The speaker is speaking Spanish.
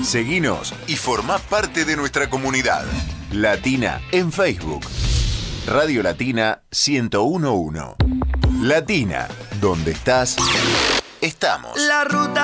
Seguinos y formá parte de nuestra comunidad. Latina en Facebook. Radio Latina 1011. Latina, donde estás, estamos. La ruta